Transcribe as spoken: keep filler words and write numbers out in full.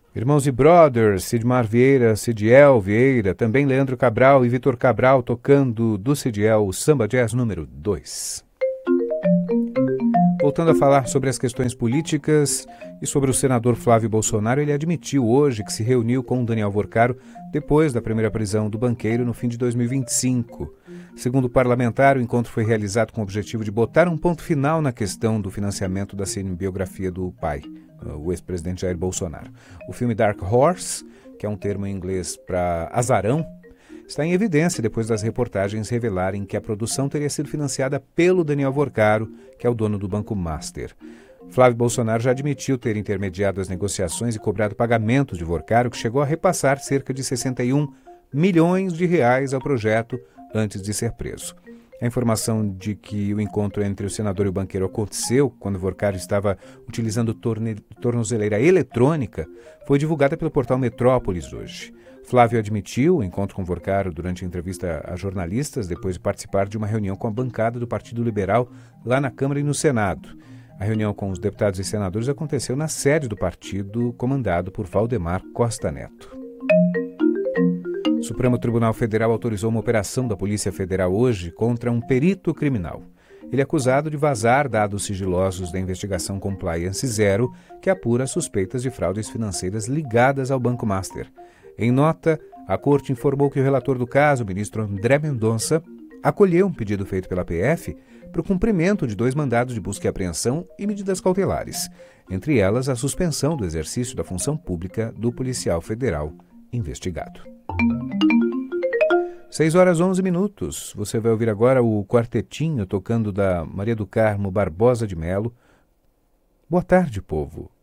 Irmãos e Brothers, Sidmar Vieira, Sidiel Vieira, também Leandro Cabral e Vitor Cabral tocando do Sidiel o Samba Jazz número dois. Voltando a falar sobre as questões políticas e sobre o senador Flávio Bolsonaro, ele admitiu hoje que se reuniu com Daniel Vorcaro depois da primeira prisão do banqueiro no fim de dois mil e vinte e cinco. Segundo o parlamentar, o encontro foi realizado com o objetivo de botar um ponto final na questão do financiamento da cinebiografia do pai, o ex-presidente Jair Bolsonaro. O filme Dark Horse, que é um termo em inglês para azarão, está em evidência depois das reportagens revelarem que a produção teria sido financiada pelo Daniel Vorcaro, que é o dono do Banco Master. Flávio Bolsonaro já admitiu ter intermediado as negociações e cobrado pagamentos de Vorcaro, que chegou a repassar cerca de sessenta e um milhões de reais ao projeto antes de ser preso. A informação de que o encontro entre o senador e o banqueiro aconteceu quando Vorcaro estava utilizando torne... tornozeleira eletrônica foi divulgada pelo portal Metrópolis hoje. Flávio admitiu o encontro com Vorcaro durante a entrevista a jornalistas depois de participar de uma reunião com a bancada do Partido Liberal lá na Câmara e no Senado. A reunião com os deputados e senadores aconteceu na sede do partido, comandado por Valdemar Costa Neto. O Supremo Tribunal Federal autorizou uma operação da Polícia Federal hoje contra um perito criminal. Ele é acusado de vazar dados sigilosos da investigação Compliance Zero, que apura suspeitas de fraudes financeiras ligadas ao Banco Master. Em nota, a Corte informou que o relator do caso, o ministro André Mendonça, acolheu um pedido feito pela P F para o cumprimento de dois mandados de busca e apreensão e medidas cautelares, entre elas a suspensão do exercício da função pública do policial federal investigado. seis horas e onze minutos. Você vai ouvir agora o quartetinho tocando da Maria do Carmo Barbosa de Melo. Boa tarde, povo.